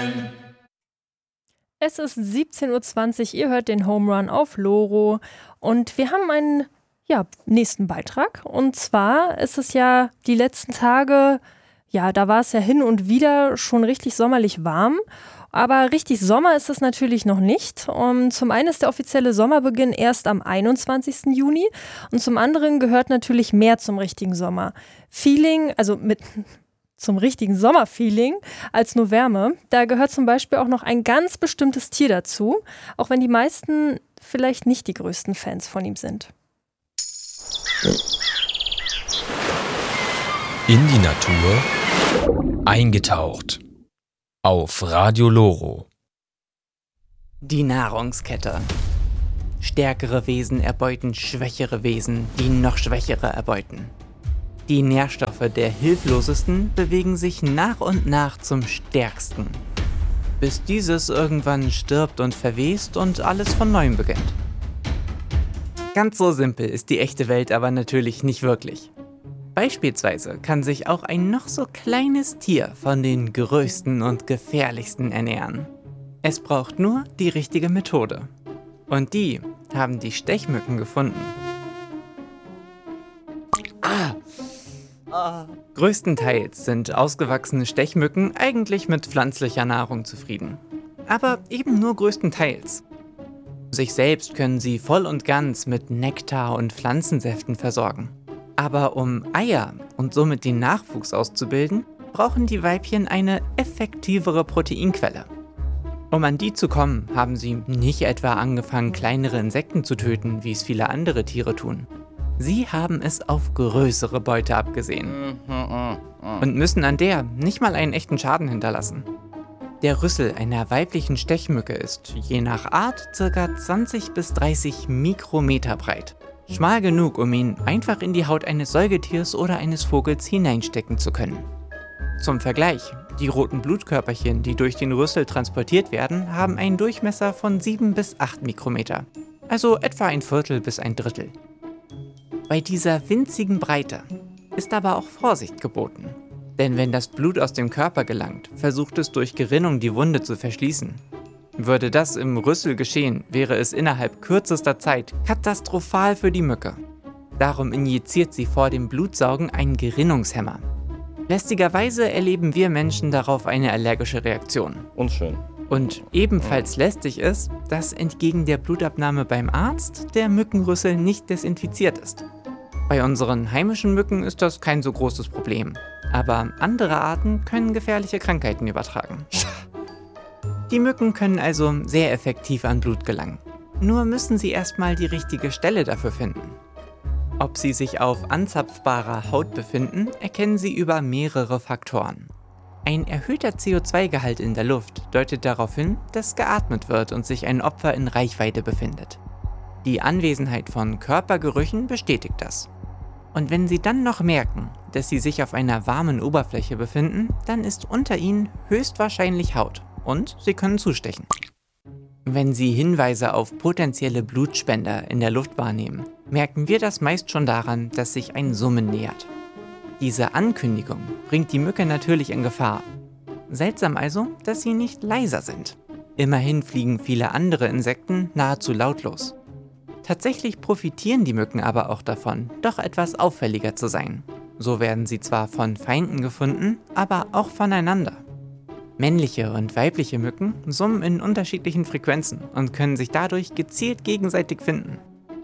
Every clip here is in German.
Es ist 17:20 Uhr, ihr hört den Home Run auf Loro und wir haben einen nächsten Beitrag. Und zwar ist es ja die letzten Tage, da war es ja hin und wieder schon richtig sommerlich warm. Aber richtig Sommer ist es natürlich noch nicht. Zum einen ist der offizielle Sommerbeginn erst am 21. Juni und zum anderen gehört natürlich mehr zum richtigen Sommer. Zum richtigen Sommerfeeling als nur Wärme. Da gehört zum Beispiel auch noch ein ganz bestimmtes Tier dazu, auch wenn die meisten vielleicht nicht die größten Fans von ihm sind. In die Natur eingetaucht. Auf Radio Loro. Die Nahrungskette. Stärkere Wesen erbeuten schwächere Wesen, die noch schwächere erbeuten. Die Nährstoffe der Hilflosesten bewegen sich nach und nach zum Stärksten, bis dieses irgendwann stirbt und verwest und alles von neuem beginnt. Ganz so simpel ist die echte Welt aber natürlich nicht wirklich. Beispielsweise kann sich auch ein noch so kleines Tier von den größten und gefährlichsten ernähren. Es braucht nur die richtige Methode. Und die haben die Stechmücken gefunden. Größtenteils sind ausgewachsene Stechmücken eigentlich mit pflanzlicher Nahrung zufrieden. Aber eben nur größtenteils. Sich selbst können sie voll und ganz mit Nektar und Pflanzensäften versorgen. Aber um Eier und somit den Nachwuchs auszubilden, brauchen die Weibchen eine effektivere Proteinquelle. Um an die zu kommen, haben sie nicht etwa angefangen, kleinere Insekten zu töten, wie es viele andere Tiere tun. Sie haben es auf größere Beute abgesehen und müssen an der nicht mal einen echten Schaden hinterlassen. Der Rüssel einer weiblichen Stechmücke ist, je nach Art, ca. 20 bis 30 Mikrometer breit. Schmal genug, um ihn einfach in die Haut eines Säugetiers oder eines Vogels hineinstecken zu können. Zum Vergleich, die roten Blutkörperchen, die durch den Rüssel transportiert werden, haben einen Durchmesser von 7 bis 8 Mikrometer, also etwa ein Viertel bis ein Drittel. Bei dieser winzigen Breite ist aber auch Vorsicht geboten. Denn wenn das Blut aus dem Körper gelangt, versucht es durch Gerinnung die Wunde zu verschließen. Würde das im Rüssel geschehen, wäre es innerhalb kürzester Zeit katastrophal für die Mücke. Darum injiziert sie vor dem Blutsaugen einen Gerinnungshemmer. Lästigerweise erleben wir Menschen darauf eine allergische Reaktion. Unschön. Und ebenfalls lästig ist, dass entgegen der Blutabnahme beim Arzt der Mückenrüssel nicht desinfiziert ist. Bei unseren heimischen Mücken ist das kein so großes Problem. Aber andere Arten können gefährliche Krankheiten übertragen. Die Mücken können also sehr effektiv an Blut gelangen. Nur müssen sie erstmal die richtige Stelle dafür finden. Ob sie sich auf anzapfbarer Haut befinden, erkennen sie über mehrere Faktoren. Ein erhöhter CO2-Gehalt in der Luft deutet darauf hin, dass geatmet wird und sich ein Opfer in Reichweite befindet. Die Anwesenheit von Körpergerüchen bestätigt das. Und wenn sie dann noch merken, dass sie sich auf einer warmen Oberfläche befinden, dann ist unter ihnen höchstwahrscheinlich Haut und sie können zustechen. Wenn sie Hinweise auf potenzielle Blutspender in der Luft wahrnehmen, merken wir das meist schon daran, dass sich ein Summen nähert. Diese Ankündigung bringt die Mücke natürlich in Gefahr. Seltsam also, dass sie nicht leiser sind. Immerhin fliegen viele andere Insekten nahezu lautlos. Tatsächlich profitieren die Mücken aber auch davon, doch etwas auffälliger zu sein. So werden sie zwar von Feinden gefunden, aber auch voneinander. Männliche und weibliche Mücken summen in unterschiedlichen Frequenzen und können sich dadurch gezielt gegenseitig finden.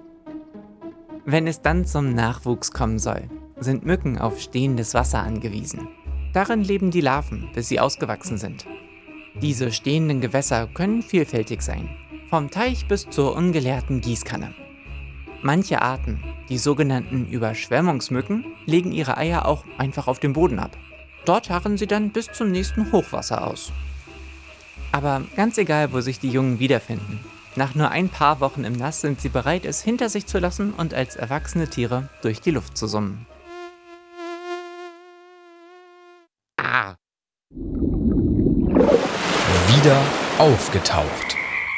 Wenn es dann zum Nachwuchs kommen soll, sind Mücken auf stehendes Wasser angewiesen. Darin leben die Larven, bis sie ausgewachsen sind. Diese stehenden Gewässer können vielfältig sein, vom Teich bis zur ungelehrten Gießkanne. Manche Arten, die sogenannten Überschwemmungsmücken, legen ihre Eier auch einfach auf dem Boden ab. Dort harren sie dann bis zum nächsten Hochwasser aus. Aber ganz egal, wo sich die Jungen wiederfinden, nach nur ein paar Wochen im Nass sind sie bereit, es hinter sich zu lassen und als erwachsene Tiere durch die Luft zu summen. Wieder aufgetaucht.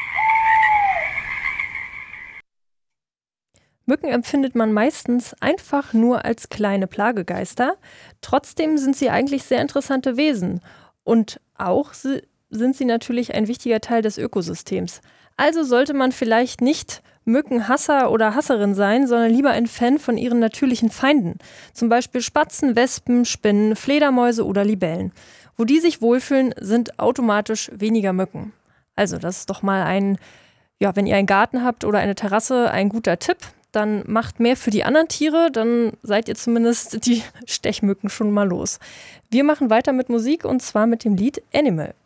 Mücken empfindet man meistens einfach nur als kleine Plagegeister. Trotzdem sind sie eigentlich sehr interessante Wesen. Und auch sind sie natürlich ein wichtiger Teil des Ökosystems. Also sollte man vielleicht nicht Mückenhasser oder Hasserin sein, sondern lieber ein Fan von ihren natürlichen Feinden. Zum Beispiel Spatzen, Wespen, Spinnen, Fledermäuse oder Libellen. Wo die sich wohlfühlen, sind automatisch weniger Mücken. Also das ist doch mal wenn ihr einen Garten habt oder eine Terrasse, ein guter Tipp. Dann macht mehr für die anderen Tiere, dann seid ihr zumindest die Stechmücken schon mal los. Wir machen weiter mit Musik und zwar mit dem Lied Animal.